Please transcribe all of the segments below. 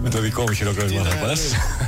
Με το δικό μου χειροκρότημα θα πας.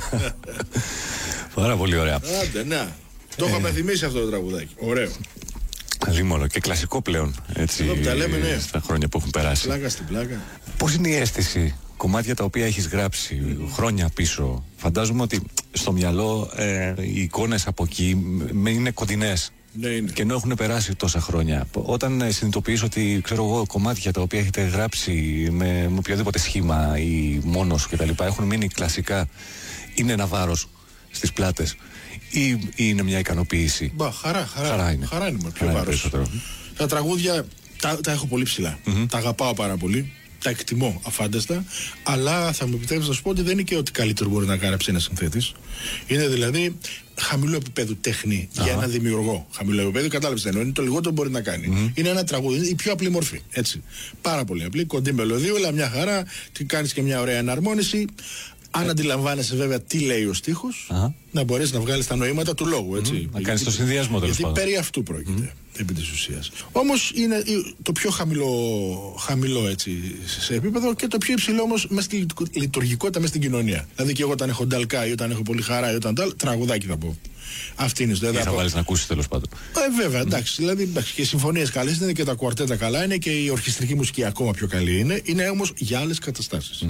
Πάρα πολύ ωραία. Άντε, να. Το είχαμε θυμίσει αυτό το τραγουδάκι. Ωραίο. Λίμωνο και κλασικό πλέον. Έτσι, εδώ που τα λέμε, ναι. Στα χρόνια που έχουν περάσει. Πλάκα στην πλάκα. Πώς είναι η αίσθηση, κομμάτια τα οποία έχεις γράψει χρόνια πίσω? Φαντάζομαι ότι στο μυαλό οι εικόνες από εκεί είναι κοντινές. Ναι, είναι. Και ενώ έχουν περάσει τόσα χρόνια, όταν συνειδητοποιείς ότι, ξέρω εγώ, κομμάτια τα οποία έχετε γράψει με οποιοδήποτε σχήμα ή μόνος κτλ. Έχουν μείνει κλασικά, είναι ένα βάρος στις πλάτες ή είναι μια ικανοποίηση? Χαρά είναι. Χαρά είναι πιο βάρος. Τα τραγούδια τα έχω πολύ ψηλά. Τα αγαπάω πάρα πολύ. Τα εκτιμώ αφάνταστα. Αλλά θα μου επιτρέψει να σου πω ότι δεν είναι και ό,τι καλύτερο μπορεί να γράψει ένα συνθέτης. Είναι δηλαδή χαμηλό επίπεδο τέχνη για έναν δημιουργό. Χαμηλό επίπεδο, κατάλαβε τι εννοώ. Είναι το λιγότερο που μπορεί να κάνει. Είναι ένα τραγούδι, είναι η πιο απλή μορφή. Έτσι. Πάρα πολύ απλή, κοντή μελωδία, αλλά μια χαρά. Κάνει και μια ωραία εναρμόνιση. Αν αντιλαμβάνεσαι βέβαια τι λέει ο στίχος, να μπορέσει να βγάλει τα νοήματα του λόγου. Έτσι. Να κάνει το συνδυασμό τέλος πάντων. Γιατί περί αυτού πρόκειται. Επί της ουσίας. Όμως είναι το πιο χαμηλό έτσι, σε επίπεδο και το πιο υψηλό όμως μέσα στη λειτουργικότητα, μέσα στην κοινωνία. Δηλαδή και εγώ όταν έχω νταλκά ή όταν έχω πολύ χαρά ή όταν τραγουδάκι θα πω. Αυτή είναι η ιστορία. Θα βάλεις να ακούσεις τέλος πάντων. Βέβαια, εντάξει. Δηλαδή και οι συμφωνίες καλές είναι και τα κουαρτέτα καλά είναι και η ορχιστρική μουσική ακόμα πιο καλή είναι. Είναι όμως για άλλες καταστάσεις.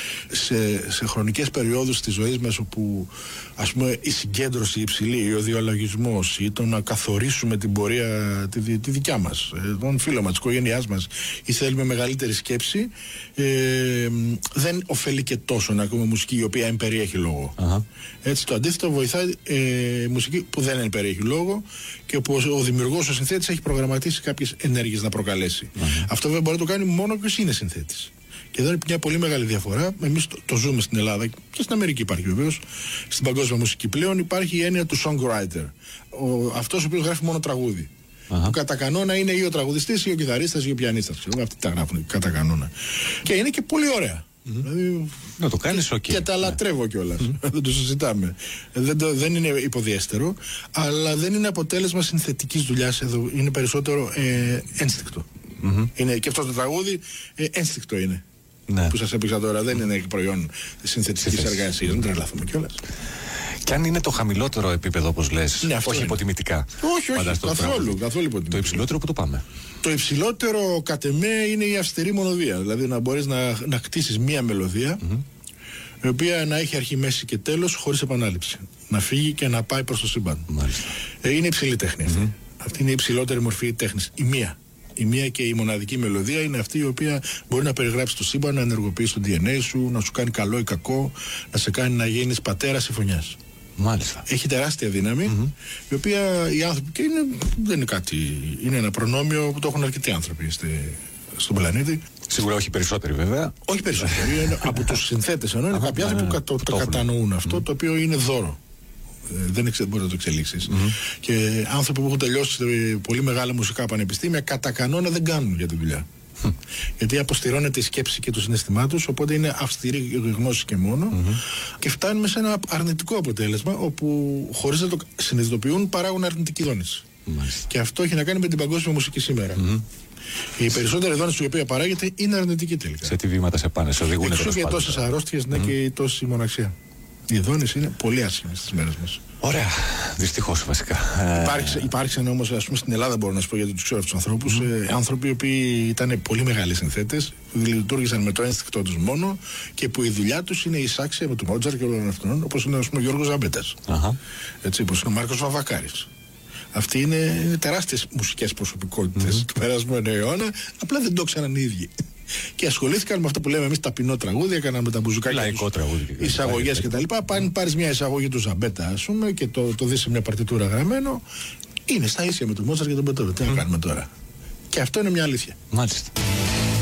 Σε χρονικές περιόδους της ζωής μας όπου ας πούμε η συγκέντρωση υψηλή, ο διαλογισμός ή το να καθορίσουμε την πορεία τη δικιά μας, τον φίλο μας, της οικογένειάς μας, ή θέλουμε μεγαλύτερη σκέψη, δεν ωφελεί και τόσο να ακούμε μουσική η οποία εμπεριέχει λόγο. Έτσι το αντίθετο βοηθάει μουσική που δεν εμπεριέχει λόγο και όπου ο δημιουργός, ο συνθέτης έχει προγραμματίσει κάποιες ενέργειες να προκαλέσει. Αυτό βέβαια μπορεί να το κάνει μόνο ποιος είναι συνθέτης. Και εδώ είναι μια πολύ μεγάλη διαφορά. Εμείς το ζούμε στην Ελλάδα και στην Αμερική υπάρχει βεβαίως. Στην παγκόσμια μουσική πλέον υπάρχει η έννοια του songwriter. Αυτός ο οποίος γράφει μόνο τραγούδι. Που κατά κανόνα είναι ή ο τραγουδιστής ή ο κιθαρίστας ή ο πιανίστας. Αυτοί τα γράφουν κατά κανόνα. Και είναι και πολύ ωραία. Δηλαδή, να το κάνεις και τα λατρεύω κιόλας. Δεν το συζητάμε. Δεν είναι υποδιέστερο, αλλά δεν είναι αποτέλεσμα συνθετικής δουλειάς εδώ. Είναι περισσότερο ένστικτο. Είναι και αυτό το τραγούδι ένστικτο είναι. Που σας έπαιξα τώρα. Δεν είναι προϊόν συνθετικής εργασίας. Δεν τρελαθούμε κιόλας. Και αν είναι το χαμηλότερο επίπεδο, όπως λες, όχι υποτιμητικά. Όχι, καθόλου υποτιμητικά. Το υψηλότερο που το πάμε? Το υψηλότερο κατ' εμέ είναι η αυστηρή μονοδία. Δηλαδή να μπορείς να χτίσεις μία μελωδία η οποία να έχει αρχή, μέση και τέλος χωρίς επανάληψη. Να φύγει και να πάει προς το σύμπαν. Είναι υψηλή τέχνη αυτή. Αυτή είναι η υψηλότερη μορφή τέχνης. Η μία και η μοναδική μελωδία είναι αυτή η οποία μπορεί να περιγράψει το σύμπαν, να ενεργοποιήσει το DNA σου, να σου κάνει καλό ή κακό, να σε κάνει να γίνεις πατέρας συμφωνιάς. Μάλιστα. Έχει τεράστια δύναμη, η οποία οι άνθρωποι. Και δεν είναι κάτι. Είναι ένα προνόμιο που το έχουν αρκετοί άνθρωποι στον πλανήτη. Σίγουρα όχι περισσότεροι βέβαια. Όχι περισσότεροι. Από τους συνθέτες ενώ είναι κάποιοι άνθρωποι που το κατανοούν αυτό, το οποίο είναι δώρο. Δεν μπορεί να το εξελίξεις. Και άνθρωποι που έχουν τελειώσει πολύ μεγάλα μουσικά πανεπιστήμια κατά κανόνα δεν κάνουν για τη δουλειά. Γιατί αποστηρώνεται η σκέψη και το συναισθημά τους, οπότε είναι αυστηρή η γνώση και μόνο. Και φτάνουμε σε ένα αρνητικό αποτέλεσμα, όπου χωρίς να το συνειδητοποιούν παράγουν αρνητική δόνηση. Και αυτό έχει να κάνει με την παγκόσμια μουσική σήμερα. Η περισσότερη δόνηση η οποία παράγεται είναι αρνητική τελικά. Σε τι βήματα σε πάνε, σε οδηγούν. Εξού και τόσες αρρώστιες και τόση μοναξιά. Η δόνηση είναι πολύ άσχημη στις μέρες μας. Ωραία. Δυστυχώς βασικά. Υπάρξαν όμως, ας πούμε, στην Ελλάδα, μπορώ να σου πω γιατί τους ξέρω τους ανθρώπους, άνθρωποι οι οποίοι ήταν πολύ μεγάλοι συνθέτες, λειτουργήσαν με το ένστικτό τους μόνο και που η δουλειά τους είναι εισάξια με τον Μότσαρ και όλων αυτών, όπως είναι ο Γιώργος Ζαμπέτας. Έτσι, όπως είναι ο Μάρκος Βαβακάρης. Αυτοί είναι τεράστιες μουσικές προσωπικότητες του περασμένου αιώνα, απλά δεν το ξέραν οι ίδιοι. Και ασχολήθηκαν με αυτό που λέμε εμείς ταπεινό τραγούδι, έκαναν με τα μπουζουκάκια, εισαγωγές κτλ. Αν πάρεις μια εισαγωγή του Ζαμπέτα, ας πούμε, και το δεις σε μια παρτιτούρα γραμμένο, είναι στα ίσια με τον Μότσαρ και τον Μπετόβεν. Τι να κάνουμε τώρα. Και αυτό είναι μια αλήθεια. Μάλιστα.